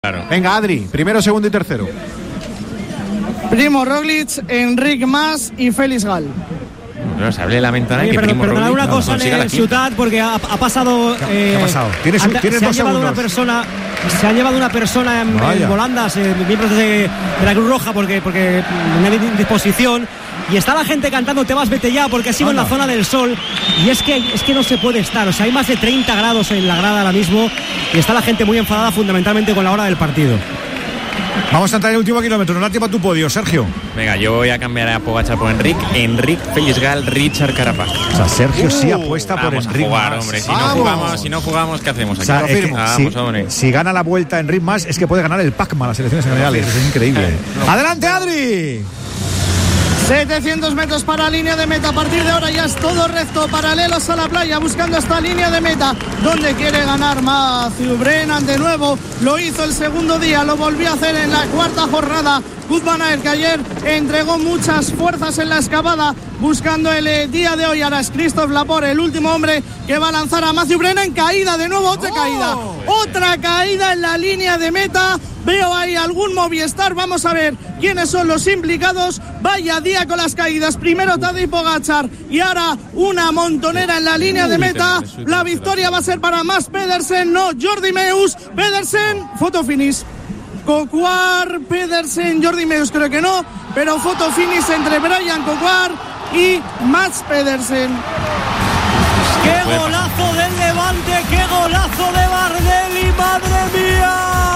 Claro. Venga, Adri, primero, segundo y tercero. Primo Roglic, Enric Mas y Félix Gal. No se hable de la ventana. Oye, pero perdonad una cosa en el Ciutat, porque ha pasado. ¿Qué ha pasado? ¿Tienes 2 segundos? Se ha llevado una persona en volandas, miembros de la Cruz Roja, porque no hay disposición. Y está la gente cantando "Te vas, vete ya", porque ha sido en la zona del sol. Y es que no se puede estar. O sea, hay más de 30 grados en la grada ahora mismo. Y está la gente muy enfadada, fundamentalmente con la hora del partido. Vamos a entrar en el último kilómetro. No da tiempo a tu podio, Sergio. Venga, yo voy a cambiar a Pogačar por Enric, Félix Gal, Richard Carapaz. O sea, Sergio sí apuesta por Enric. Jugar, hombre. Si no jugamos, ¿qué hacemos aquí? O sea, si gana la vuelta Enric Mas, es que puede ganar el PACMA, las elecciones generales. Es increíble. ¡Adelante, Adri! 700 metros para línea de meta. A partir de ahora ya es todo recto, paralelos a la playa, buscando esta línea de meta, donde quiere ganar Matthew Brennan de nuevo. Lo hizo el segundo día, lo volvió a hacer en la cuarta jornada. Wout van Aert, que ayer entregó muchas fuerzas en la excavada, buscando el día de hoy. Ahora es Christophe Laporte, el último hombre que va a lanzar a Matthew Brennan. Caída de nuevo, otra caída en la línea de meta. Veo ahí algún Movistar. Vamos a ver quiénes son los implicados. Vaya día con las caídas. Primero Tadej Pogačar y ahora una montonera en la línea de meta. La victoria va a ser para Mads Pedersen, no Jordi Meeus. Pedersen, foto finish. Coquard, Pedersen, Jordi Meeus creo que no, pero foto finish entre Brian Coquard y Mads Pedersen. ¡Qué golazo del Levante! ¡Qué golazo de Bardelli! ¡Madre mía!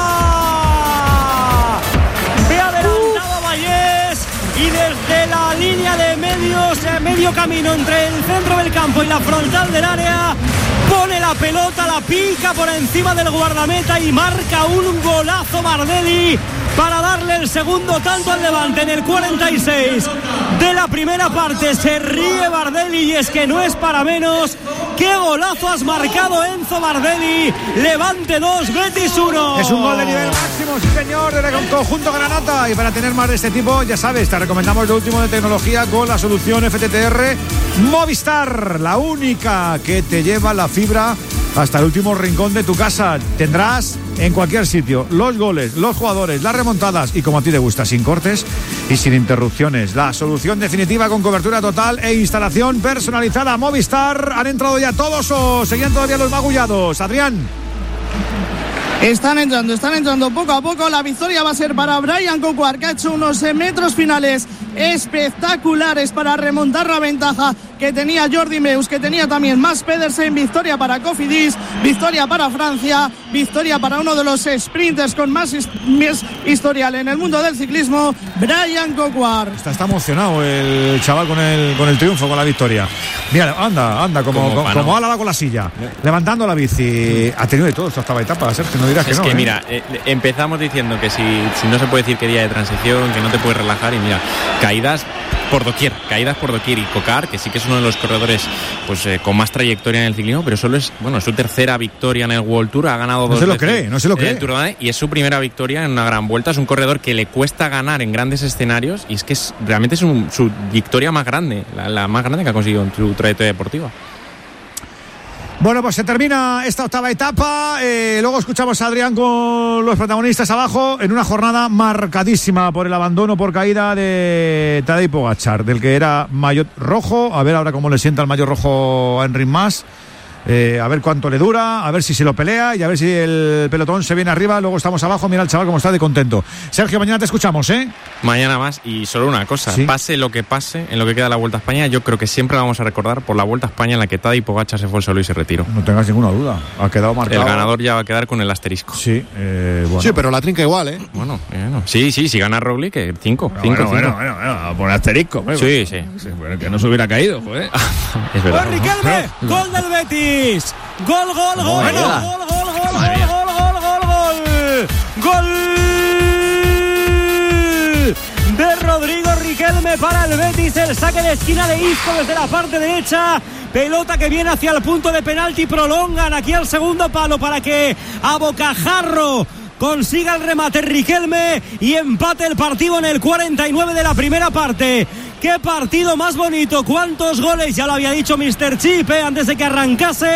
Ve adelantado a Vallés y desde la línea de medio camino entre el centro del campo y la frontal del área, pone la pelota, la pica por encima del guardameta y marca un golazo Bardelli para darle el segundo tanto al Levante en el 46 de la primera parte. Se ríe Bardelli y es que no es para menos. ¡Qué golazo has marcado, Enzo Bardelli! Levante 2, Betis 1. Es un gol de nivel máximo, sí señor, del conjunto granata. Y para tener más de este tipo, ya sabes, te recomendamos lo último de tecnología con la solución FTTR Movistar, la única que te lleva la fibra hasta el último rincón de tu casa. Tendrás en cualquier sitio los goles, los jugadores, las remontadas y como a ti te gusta, sin cortes y sin interrupciones. La solución definitiva con cobertura total e instalación personalizada. Movistar. ¿Han entrado ya todos o seguían todavía los magullados? Adrián. Están entrando poco a poco. La victoria va a ser para Brian Coquard, que ha hecho unos metros finales espectaculares para remontar la ventaja que tenía Jordi Meeus, que tenía también Mads Pedersen. Victoria para Cofidis, victoria para Francia, victoria para uno de los sprinters con más historial en el mundo del ciclismo, Brian Coquard. Está emocionado el chaval con el triunfo, con la victoria. Mira, anda como Álava con la silla, levantando la bici. Ha tenido de todo esta octava etapa, Sergio, no dirás que no. Es que mira, empezamos diciendo que si no se puede decir que día de transición, que no te puedes relajar, y mira, caídas por doquier. Y Coquard, que sí que es uno de los corredores pues con más trayectoria en el ciclismo, pero solo es su tercera victoria en el World Tour. Ha ganado dos veces. No se lo cree. El Tour de Danes, y es su primera victoria en una gran vuelta. Es un corredor que le cuesta ganar en grandes escenarios, y es que realmente es su victoria más grande, la más grande que ha conseguido en su trayectoria deportiva. Bueno, pues se termina esta octava etapa. Luego escuchamos a Adrián con los protagonistas abajo, en una jornada marcadísima por el abandono por caída de Tadej Pogačar, del que era maillot rojo. A ver ahora cómo le sienta el maillot rojo a Enric Mas. A ver cuánto le dura, a ver si se lo pelea y a ver si el pelotón se viene arriba. Luego estamos abajo, mira el chaval cómo está de contento. Sergio, mañana te escuchamos, ¿eh? Mañana más, y solo una cosa, ¿sí? Pase lo que pase en lo que queda de la Vuelta a España, yo creo que siempre vamos a recordar por la Vuelta a España en la que Tadej Pogačar se fue solo y se retiró. No tengas ninguna duda, ha quedado marcado. El ganador ya va a quedar con el asterisco. Sí, bueno. Sí, pero la trinca igual, ¿eh? Bueno. Sí, si gana Roglic, que 5. Bueno, por asterisco. Sí. Bueno, que no se hubiera caído, joder. Es verdad. ¡Gol, Riquelme! ¡Gol del Betis! ¡Gol! De Rodrigo Riquelme para el Betis. El saque de esquina de Isco desde la parte derecha. Pelota que viene hacia el punto de penalti. Prolongan aquí al segundo palo para que a bocajarro consiga el remate Riquelme y empate el partido en el 49 de la primera parte. ¡Qué partido más bonito! ¡Cuántos goles! Ya lo había dicho Mr. Chip antes de que arrancase.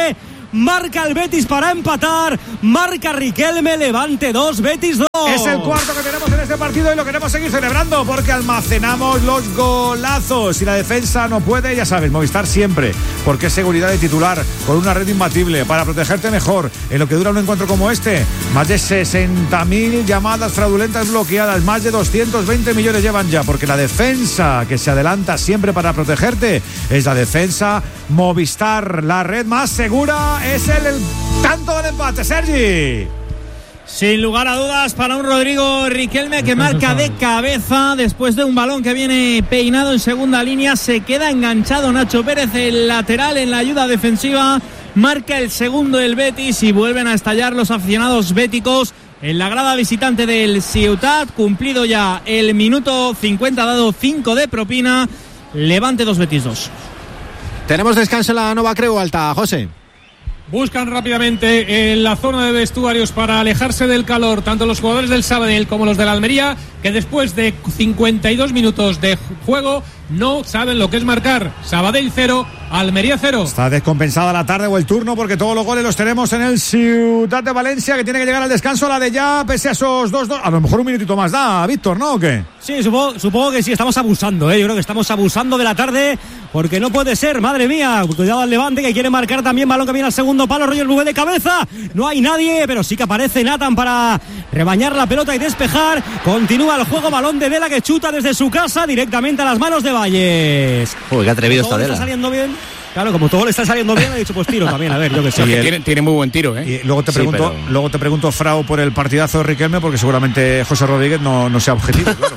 marca el Betis para empatar, marca Riquelme, Levante 2, Betis 2. Es el cuarto que tenemos en este partido y lo queremos seguir celebrando porque almacenamos los golazos. Si la defensa no puede, ya sabes, Movistar siempre, porque es seguridad de titular, con una red imbatible para protegerte mejor en lo que dura un encuentro como este. Más de 60.000 llamadas fraudulentas bloqueadas, más de 220 millones llevan ya, porque la defensa que se adelanta siempre para protegerte es la defensa Movistar. La red más segura es el tanto del empate, Sergi. Sin lugar a dudas para un Rodrigo Riquelme que marca de cabeza después de un balón que viene peinado en segunda línea. Se queda enganchado Nacho Pérez, el lateral, en la ayuda defensiva. Marca el segundo del Betis y vuelven a estallar los aficionados béticos en la grada visitante del Ciutat. Cumplido ya el minuto 50, dado 5 de propina. Levante 2, Betis 2. Tenemos descanso en la Nova Creu Alta, José. Buscan rápidamente en la zona de vestuarios para alejarse del calor tanto los jugadores del Sabadell como los del Almería, que después de 52 minutos de juego no saben lo que es marcar. Sabadell 0, Almería 0. Está descompensada la tarde o el turno porque todos los goles los tenemos en el Ciutat de Valencia, que tiene que llegar al descanso la de ya, pese a esos 2-2. A lo mejor un minutito más da, Víctor, ¿no? ¿O qué? Sí, supongo que sí, estamos abusando, Yo creo que estamos abusando de la tarde, porque no puede ser, madre mía. Cuidado al Levante, que quiere marcar también, balón que viene al segundo palo, Roger Bouvet de cabeza. No hay nadie, pero sí que aparece Nathan para rebañar la pelota y despejar. Continúa el juego, balón de Dela, que chuta desde su casa directamente a las manos de Valles. Uy, qué atrevido está Dela. ¿Está saliendo bien? Claro, como todo le está saliendo bien, he dicho, pues tiro también, a ver, yo que sé. Tiene muy buen tiro, Y luego te pregunto, Frau, por el partidazo de Riquelme, porque seguramente José Rodríguez no sea objetivo, claro.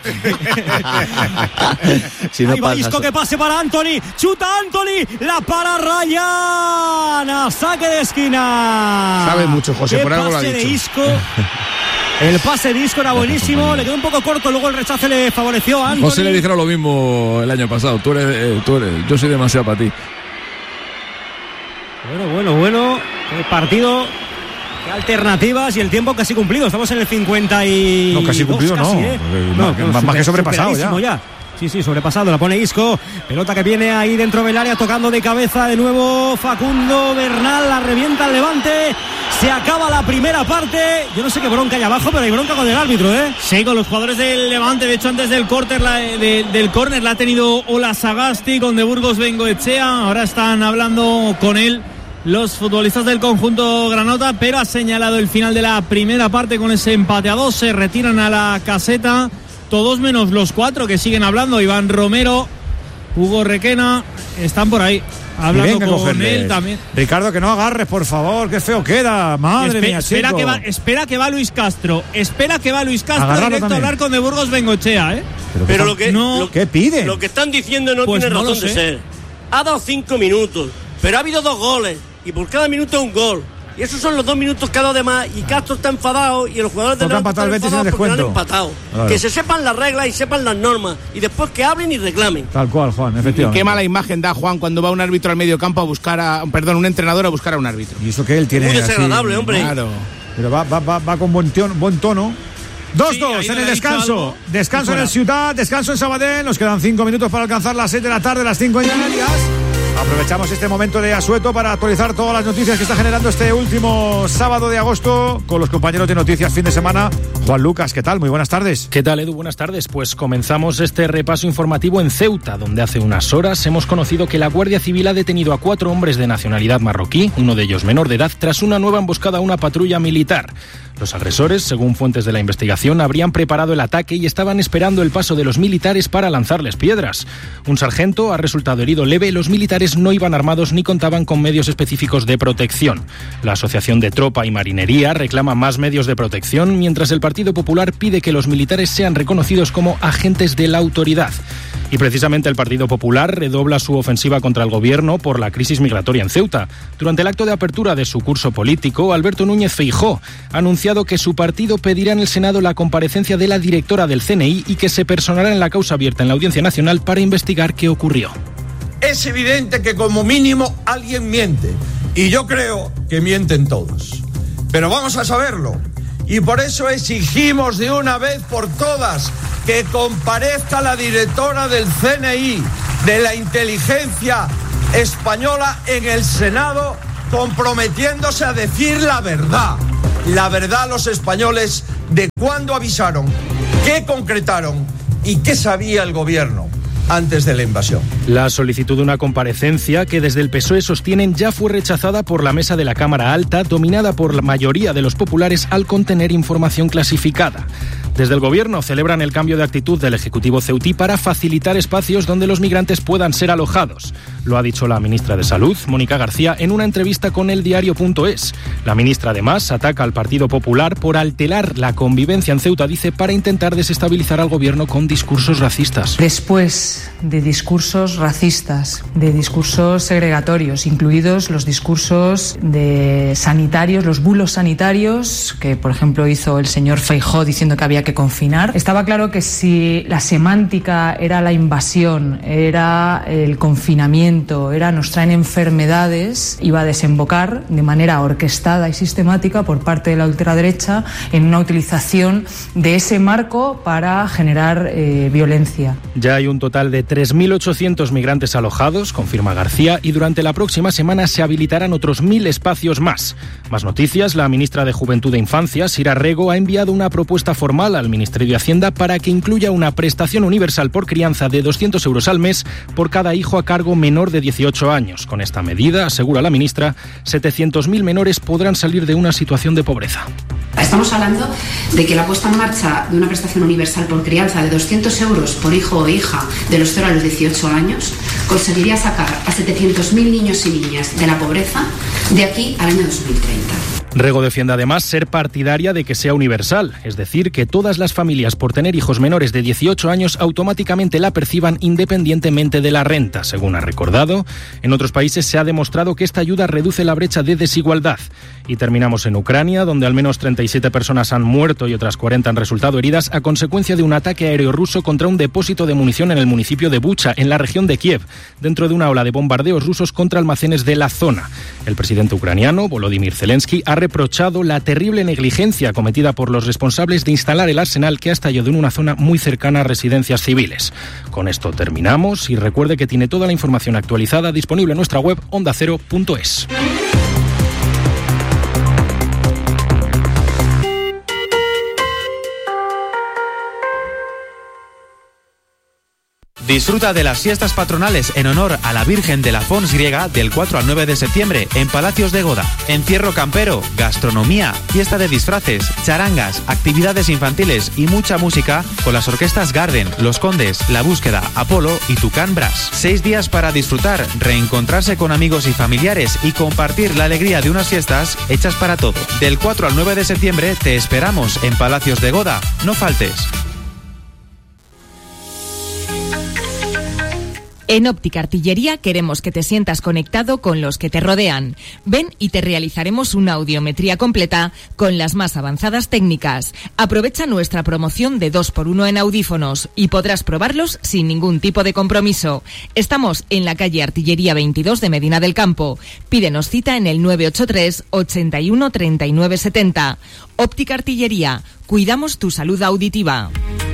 Si no ahí va Isco, que pase para Anthony, chuta Anthony, la para Ryan, saque de esquina. Sabe mucho, José, por algo lo ha dicho. De Isco. El pase de Isco era buenísimo, le quedó un poco corto, luego el rechace le favoreció a Anthony. José le dijeron lo mismo el año pasado, tú eres, yo soy demasiado para ti. Bueno, el partido, qué alternativas y el tiempo casi cumplido, estamos en el 50 y... No, casi cumplido más que sobrepasado ya. Sí, sobrepasado, la pone Isco, pelota que viene ahí dentro del área, tocando de cabeza de nuevo Facundo Bernal, la revienta el Levante, se acaba la primera parte. Yo no sé qué bronca hay abajo, pero hay bronca con el árbitro, Sí, con los jugadores del Levante. De hecho, antes del córner la ha tenido Ola Sagasti con De Burgos Bengoechea. Ahora están hablando con él los futbolistas del conjunto granota, pero ha señalado el final de la primera parte con ese empate a 2. Se retiran a la caseta todos menos los 4 que siguen hablando. Iván Romero, Hugo Requena, están por ahí hablando con él también. Ricardo, que no agarres, por favor, qué feo queda. Madre mía, espera que va Luis Castro. Directo también a hablar con De Burgos Bengoechea, Pero ¿qué pide? Lo que están diciendo no pues tiene no razón de ser. Ha dado 5 minutos, pero ha habido 2 goles y por cada minuto es un gol. Y esos son los 2 minutos que ha dado de más. Y Castro está enfadado y los jugadores de Levante están enfadados porque han empatado. Claro. Que se sepan las reglas y sepan las normas. Y después que hablen y reclamen. Tal cual, Juan, efectivamente. Y qué mala imagen da, Juan, cuando va un árbitro al medio campo a buscar un entrenador a buscar a un árbitro. Y eso que él tiene. Muy desagradable, hombre. Claro. Pero va con buen tono. 2-2 en el descanso. Descanso en el Ciutat, descanso en Sabadell. Nos quedan 5 minutos para alcanzar las 6 de la tarde, las 5 en Canarias. Aprovechamos este momento de asueto para actualizar todas las noticias que está generando este último sábado de agosto con los compañeros de Noticias Fin de Semana. Juan Lucas, ¿qué tal? Muy buenas tardes. ¿Qué tal, Edu? Buenas tardes. Pues comenzamos este repaso informativo en Ceuta, donde hace unas horas hemos conocido que la Guardia Civil ha detenido a 4 hombres de nacionalidad marroquí, uno de ellos menor de edad, tras una nueva emboscada a una patrulla militar. Los agresores, según fuentes de la investigación, habrían preparado el ataque y estaban esperando el paso de los militares para lanzarles piedras. Un sargento ha resultado herido leve. Los militares no iban armados ni contaban con medios específicos de protección. La Asociación de Tropa y Marinería reclama más medios de protección, mientras el Partido Popular pide que los militares sean reconocidos como agentes de la autoridad. Y precisamente el Partido Popular redobla su ofensiva contra el gobierno por la crisis migratoria en Ceuta. Durante el acto de apertura de su curso político, Alberto Núñez Feijóo ha anunciado que su partido pedirá en el Senado la comparecencia de la directora del CNI y que se personará en la causa abierta en la Audiencia Nacional para investigar qué ocurrió. Es evidente que como mínimo alguien miente, y yo creo que mienten todos. Pero vamos a saberlo, y por eso exigimos de una vez por todas que comparezca la directora del CNI, de la inteligencia española, en el Senado comprometiéndose a decir la verdad a los españoles de cuándo avisaron, qué concretaron y qué sabía el gobierno antes de la invasión. La solicitud de una comparecencia que desde el PSOE sostienen ya fue rechazada por la mesa de la Cámara Alta, dominada por la mayoría de los populares al contener información clasificada. Desde el Gobierno celebran el cambio de actitud del Ejecutivo ceutí para facilitar espacios donde los migrantes puedan ser alojados. Lo ha dicho la ministra de Salud, Mónica García, en una entrevista con eldiario.es. La ministra, además, ataca al Partido Popular por alterar la convivencia en Ceuta, dice, para intentar desestabilizar al Gobierno con discursos racistas. Después de discursos racistas, de discursos segregatorios, incluidos los discursos de sanitarios, los bulos sanitarios, que por ejemplo hizo el señor Feijóo diciendo que había que confinar. Estaba claro que si la semántica era la invasión, era el confinamiento, era nos traen enfermedades, iba a desembocar de manera orquestada y sistemática por parte de la ultraderecha en una utilización de ese marco para generar violencia. Ya hay un total de 3.800 migrantes alojados, confirma García, y durante la próxima semana se habilitarán otros 1.000 espacios más. Más noticias: la ministra de Juventud e Infancia, Sira Rego, ha enviado una propuesta formal al Ministerio de Hacienda para que incluya una prestación universal por crianza de 200 euros al mes por cada hijo a cargo menor de 18 años. Con esta medida, asegura la ministra, 700.000 menores podrán salir de una situación de pobreza. Estamos hablando de que la puesta en marcha de una prestación universal por crianza de 200 euros por hijo o hija de los 0 a los 18 años conseguiría sacar a 700.000 niños y niñas de la pobreza de aquí al año 2030. Rego defiende además ser partidaria de que sea universal, es decir, que todas las familias por tener hijos menores de 18 años automáticamente la perciban independientemente de la renta. Según ha recordado, en otros países se ha demostrado que esta ayuda reduce la brecha de desigualdad. Y terminamos en Ucrania, donde al menos 37 personas han muerto y otras 40 han resultado heridas a consecuencia de un ataque aéreo ruso contra un depósito de munición en el municipio de Bucha, en la región de Kiev, dentro de una ola de bombardeos rusos contra almacenes de la zona. El presidente ucraniano, Volodymyr Zelensky, ha reprochado la terrible negligencia cometida por los responsables de instalar el arsenal que ha estallado en una zona muy cercana a residencias civiles. Con esto terminamos y recuerde que tiene toda la información actualizada disponible en nuestra web ondacero.es. Disfruta de las fiestas patronales en honor a la Virgen de la Fons griega del 4 al 9 de septiembre en Palacios de Goda. Encierro campero, gastronomía, fiesta de disfraces, charangas, actividades infantiles y mucha música con las orquestas Garden, Los Condes, La Búsqueda, Apolo y Tucán Brass. 6 días para disfrutar, reencontrarse con amigos y familiares y compartir la alegría de unas fiestas hechas para todo. Del 4 al 9 de septiembre te esperamos en Palacios de Goda. No faltes. En Óptica Artillería queremos que te sientas conectado con los que te rodean. Ven y te realizaremos una audiometría completa con las más avanzadas técnicas. Aprovecha nuestra promoción de 2x1 en audífonos y podrás probarlos sin ningún tipo de compromiso. Estamos en la calle Artillería 22 de Medina del Campo. Pídenos cita en el 983 81 39 70. Óptica Artillería. Cuidamos tu salud auditiva.